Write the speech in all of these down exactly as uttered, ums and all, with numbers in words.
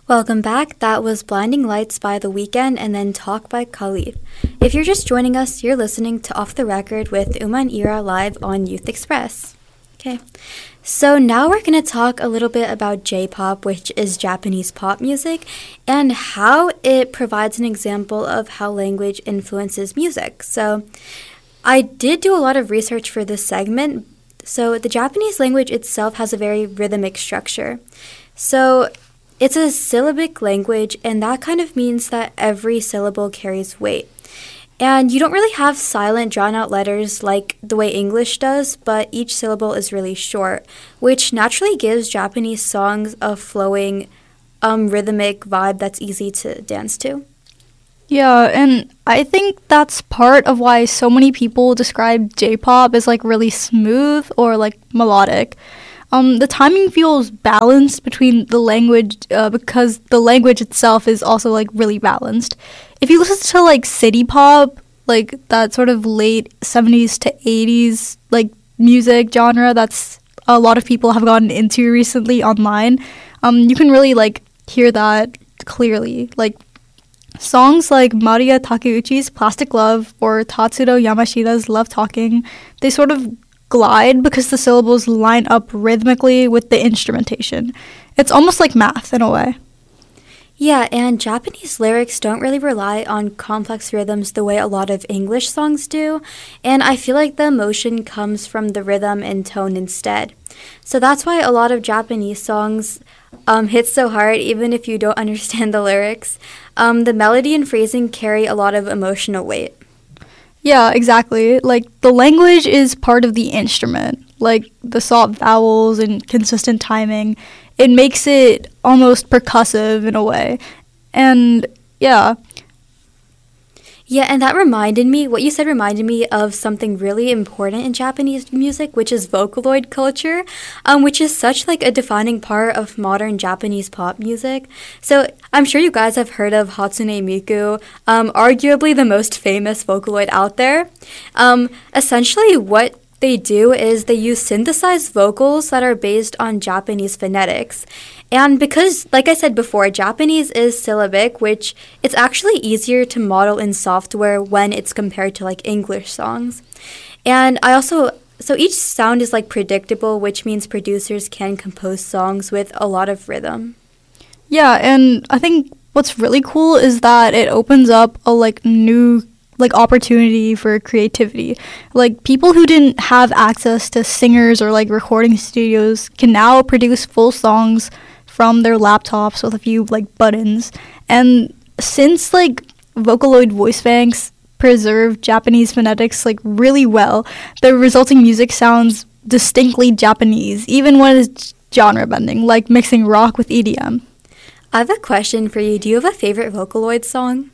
Welcome back. That was Blinding Lights by The Weeknd and then Talk by Khalid. If you're just joining us, you're listening to Off the Record with Uma and Ira live on Youth Express. Okay, so now we're going to talk a little bit about J-pop, which is Japanese pop music, and how it provides an example of how language influences music. So I did do a lot of research for this segment. So the Japanese language itself has a very rhythmic structure. So it's a syllabic language, and that kind of means that every syllable carries weight. And you don't really have silent, drawn-out letters like the way English does, but each syllable is really short, which naturally gives Japanese songs a flowing, um, rhythmic vibe that's easy to dance to. Yeah, and I think that's part of why so many people describe J-pop as like really smooth or like melodic. Um, the timing feels balanced between the language uh, because the language itself is also like really balanced. If you listen to like city pop, like that sort of late seventies to eighties like music genre that's a lot of people have gotten into recently online, um, you can really like hear that clearly. Like songs like Maria Takeuchi's Plastic Love or Tatsuro Yamashita's Love Talking, they sort of glide because the syllables line up rhythmically with the instrumentation. It's almost like math in a way. Yeah, and Japanese lyrics don't really rely on complex rhythms the way a lot of English songs do, and I feel like the emotion comes from the rhythm and tone instead. So that's why a lot of Japanese songs um, hit so hard even if you don't understand the lyrics. Um, the melody and phrasing carry a lot of emotional weight. Yeah, exactly. Like, the language is part of the instrument. Like, the soft vowels and consistent timing. It makes it almost percussive in a way. And, yeah. Yeah, and that reminded me, what you said reminded me of something really important in Japanese music, which is Vocaloid culture, um, which is such like a defining part of modern Japanese pop music. So I'm sure you guys have heard of Hatsune Miku, um, arguably the most famous Vocaloid out there. Um, essentially what they do is they use synthesized vocals that are based on Japanese phonetics. And because, like I said before, Japanese is syllabic, which it's actually easier to model in software when it's compared to like English songs. And I also, so each sound is like predictable, which means producers can compose songs with a lot of rhythm. Yeah, and I think what's really cool is that it opens up a like new like opportunity for creativity. Like people who didn't have access to singers or like recording studios can now produce full songs from their laptops with a few like buttons. And since like Vocaloid voice banks preserve Japanese phonetics like really well, the resulting music sounds distinctly Japanese, even when it's genre bending, like mixing rock with E D M. I have a question for you. Do you have a favorite Vocaloid song?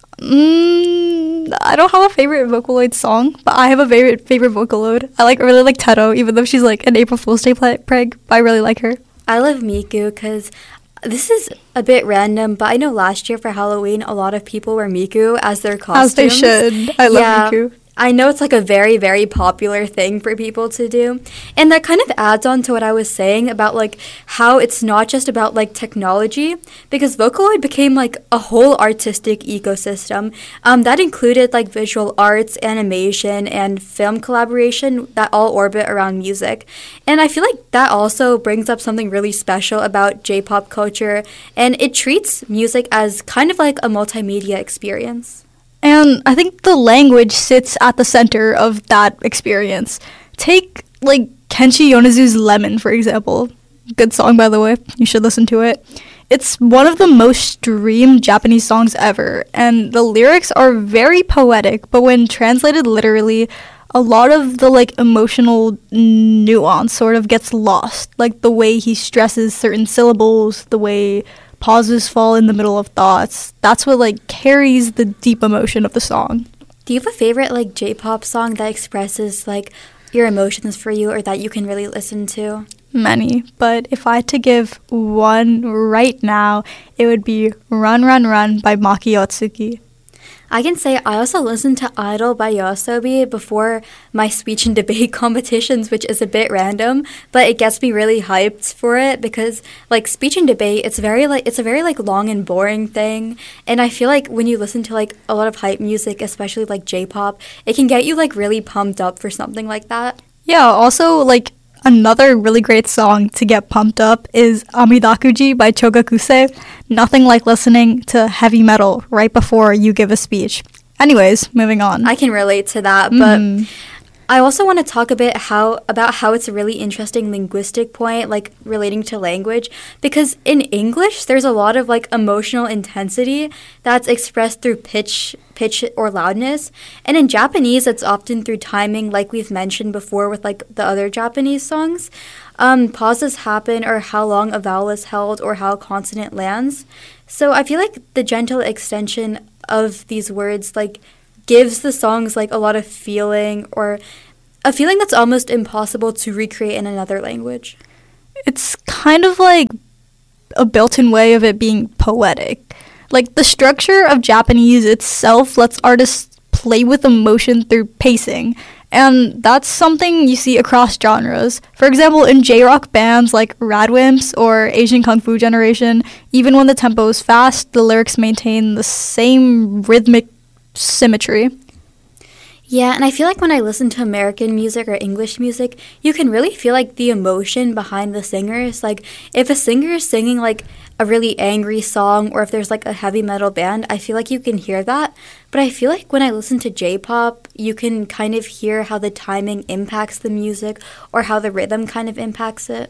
Mm, I don't have a favorite Vocaloid song, but I have a favorite favorite Vocaloid. I like really like Teto, even though she's like an April Fool's Day play- preg, but I really like her. I love Miku because this is a bit random, but I know last year for Halloween, a lot of people wear Miku as their costumes. As they should. I love yeah, Miku. I know it's like a very, very popular thing for people to do. And that kind of adds on to what I was saying about like how it's not just about like technology, because Vocaloid became like a whole artistic ecosystem um, that included like visual arts, animation, and film collaboration that all orbit around music. And I feel like that also brings up something really special about J-pop culture, and it treats music as kind of like a multimedia experience. And I think the language sits at the center of that experience. Take, like, Kenshi Yonezu's Lemon, for example. Good song, by the way. You should listen to it. It's one of the most streamed Japanese songs ever, and the lyrics are very poetic, but when translated literally, a lot of the, like, emotional nuance sort of gets lost. Like, the way he stresses certain syllables, the way pauses fall in the middle of thoughts. That's what like carries the deep emotion of the song. Do you have a favorite like J-pop song that expresses like your emotions for you or that you can really listen to? Many, but if I had to give one right now, it would be Run Run Run by Maki Otsuki. I can say I also listened to Idol by YOASOBI before my speech and debate competitions, which is a bit random, but it gets me really hyped for it because like speech and debate, it's very like it's a very like long and boring thing, and I feel like when you listen to like a lot of hype music, especially like J-pop, it can get you like really pumped up for something like that. Yeah, also like another really great song to get pumped up is Amidakuji by Chogakuse. Nothing like listening to heavy metal right before you give a speech. Anyways, moving on. I can relate to that, but mm. I also want to talk a bit how about how it's a really interesting linguistic point, like relating to language, because in English there's a lot of like emotional intensity that's expressed through pitch, pitch or loudness, and in Japanese it's often through timing, like we've mentioned before with like the other Japanese songs. Um, pauses happen, or how long a vowel is held, or how a consonant lands. So I feel like the gentle extension of these words like gives the songs like a lot of feeling, or a feeling that's almost impossible to recreate in another language. It's kind of like a built-in way of it being poetic. Like the structure of Japanese itself lets artists play with emotion through pacing, and that's something you see across genres. For example, in J-rock bands like Radwimps or Asian Kung Fu Generation, even when the tempo is fast, the lyrics maintain the same rhythmic symmetry. Yeah, and I feel like when I listen to American music or English music, you can really feel like the emotion behind the singers. Like if a singer is singing like a really angry song, or if there's like a heavy metal band, I feel like you can hear that. But I feel like when I listen to J-pop, you can kind of hear how the timing impacts the music, or how the rhythm kind of impacts it.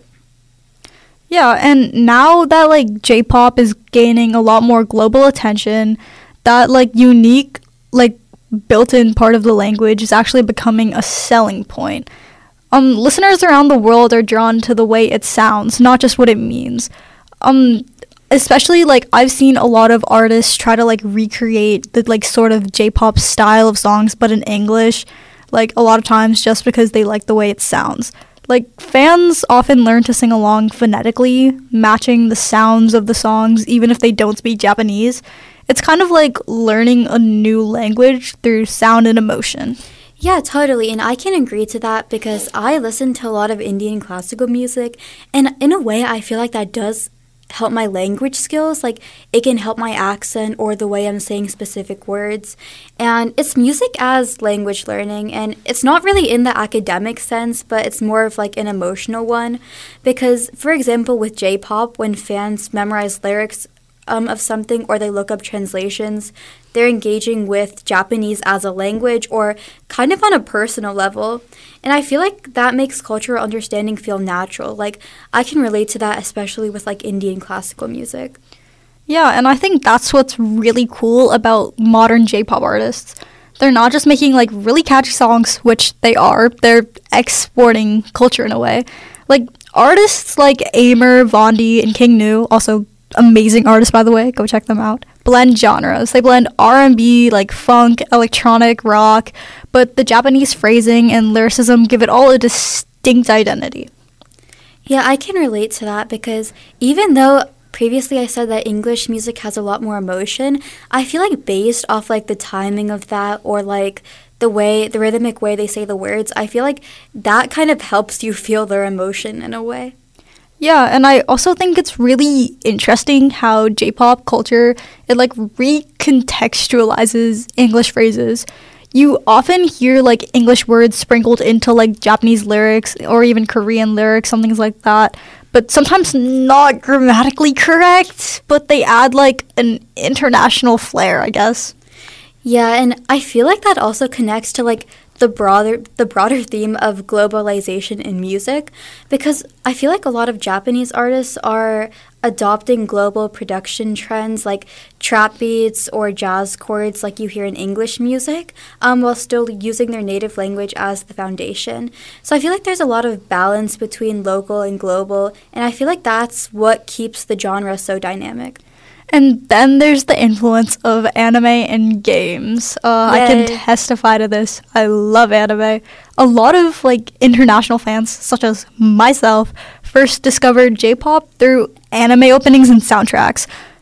Yeah, and now that like J-pop is gaining a lot more global attention, that like unique like built-in part of the language is actually becoming a selling point. Um, listeners around the world are drawn to the way it sounds, not just what it means. Um, especially like I've seen a lot of artists try to like recreate the like sort of J-pop style of songs, but in English, like a lot of times just because they like the way it sounds. Like fans often learn to sing along phonetically, matching the sounds of the songs, even if they don't speak Japanese. It's kind of like learning a new language through sound and emotion. Yeah, totally. And I can agree to that because I listen to a lot of Indian classical music. And in a way, I feel like that does help my language skills. Like it can help my accent or the way I'm saying specific words. And it's music as language learning. And it's not really in the academic sense, but it's more of like an emotional one. Because, for example, with J-pop, when fans memorize lyrics Um, of something, or they look up translations, they're engaging with Japanese as a language, or kind of on a personal level. And I feel like that makes cultural understanding feel natural. Like I can relate to that, especially with like Indian classical music. Yeah, and I think that's what's really cool about modern J-pop artists. They're not just making like really catchy songs, which they are. They're exporting culture in a way. Like artists like Aimer, Vondi, and King Gnu, also amazing artists, by the way, go check them out, blend genres. They blend R and B, like funk, electronic, rock, but the Japanese phrasing and lyricism give it all a distinct identity. Yeah, I can relate to that because even though previously I said that English music has a lot more emotion, I feel like based off like the timing of that, or like the way, the rhythmic way they say the words, I feel like that kind of helps you feel their emotion in a way. Yeah, and I also think it's really interesting how J-pop culture, it like recontextualizes English phrases. You often hear like English words sprinkled into like Japanese lyrics or even Korean lyrics, something like that, but sometimes not grammatically correct, but they add like an international flair, I guess. Yeah, and I feel like that also connects to like the broader the broader theme of globalization in music, because I feel like a lot of Japanese artists are adopting global production trends like trap beats or jazz chords like you hear in English music, um, while still using their native language as the foundation. So I feel like there's a lot of balance between local and global, and I feel like that's what keeps the genre so dynamic. And then there's the influence of anime and games. Uh, I can testify to this. I love anime. A lot of like international fans, such as myself, first discovered J-pop through anime openings and soundtracks.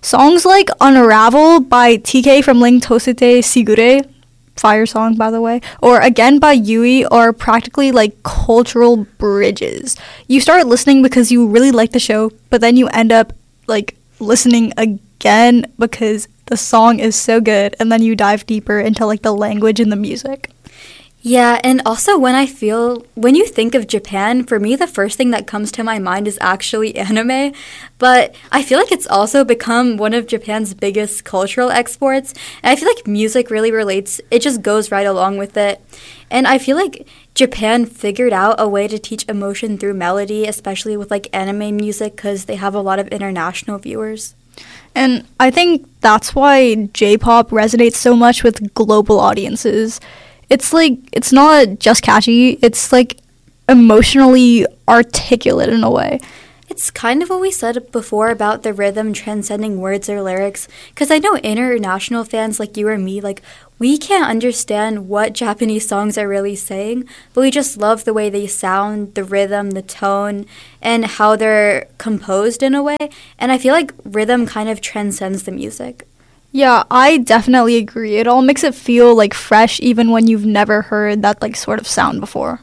Songs like Unravel by T K from Link Tosete Sigure, fire song by the way, or Again by Yui are practically like cultural bridges. You start listening because you really like the show, but then you end up like listening again because the song is so good, and then you dive deeper into like the language and the music. Yeah, and also when I feel, when you think of Japan, for me the first thing that comes to my mind is actually anime, but I feel like it's also become one of Japan's biggest cultural exports, and I feel like music really relates, it just goes right along with it, and I feel like Japan figured out a way to teach emotion through melody, especially with like anime music, because they have a lot of international viewers. And I think that's why J-pop resonates so much with global audiences. It's like, it's not just catchy, it's like emotionally articulate in a way. It's kind of what we said before about the rhythm transcending words or lyrics, because I know international fans like you or me, like, we can't understand what Japanese songs are really saying, but we just love the way they sound, the rhythm, the tone, and how they're composed in a way, and I feel like rhythm kind of transcends the music. Yeah, I definitely agree. It all makes it feel like fresh even when you've never heard that like sort of sound before.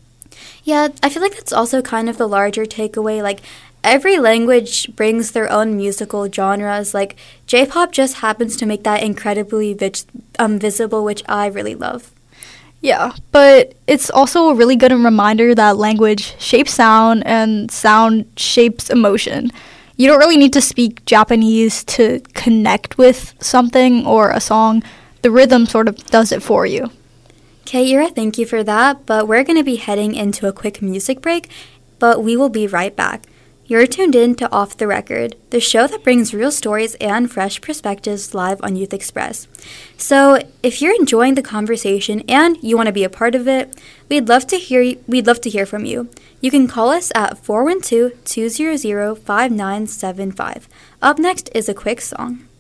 Yeah, I feel like that's also kind of the larger takeaway. Like, every language brings their own musical genres. Like, J-pop just happens to make that incredibly vis- um, visible, which I really love. Yeah, but it's also a really good reminder that language shapes sound and sound shapes emotion. You don't really need to speak Japanese to connect with something or a song. The rhythm sort of does it for you. Okay, Ira, thank you for that, but we're going to be heading into a quick music break, but we will be right back. You're tuned in to Off the Record, the show that brings real stories and fresh perspectives live on Youth Express. So, if you're enjoying the conversation and you want to be a part of it, we'd love to hear we'd love to hear from you. You can call us at four one two, two zero zero, five nine seven five. Up next is a quick song.